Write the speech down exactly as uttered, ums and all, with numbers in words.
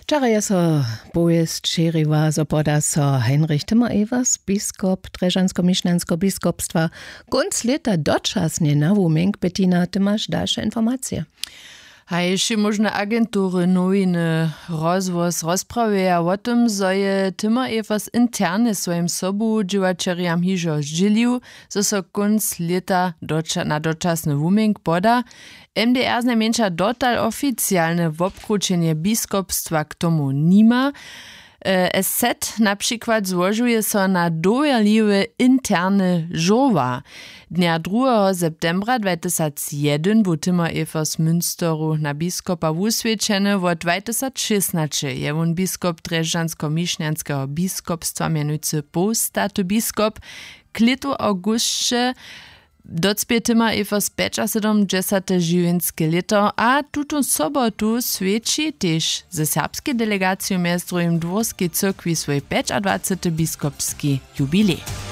Wczoraj je so pojezd šeriła, zopoda so Heinrich Timmer-Evers, biskop Drežansko-Mišňansko biskopstwa. Gunc leta dočasnie na wumenk. Bettina, ty masz dalsze informacje. A jeszcze można agentury nowiny rozwoz rozprawiają o tym, że je Timmer-Evers interne swoim sobu dziewczeriam hižo zdzielił, że so kunc leta docza, na doczasny wumenk poda. M D R znajmniejsza dotal oficjalne wobkruczenie biskopstwa k tomu nima. S Z na przykład złożuje so na dojerliwe interne żowa. Dnia drugiego septembra dwa tysiące jeden był Timmer-Evers Münsteru na biskopa wuswieczony, od dwa tysiące szesnaście je on biskop Drežansko-Mišňanskiego biskopstwa mianujcy postatu biskop. K litu augustsze docpie Timmer-Evers siedemdziesiąt pięć žiwinskie lito, a tutun sobotu svědčí tež ze serbskiej delegacji miasto im dworskiej cyrkwi swój dwudziesty piąty biskopski jubilej.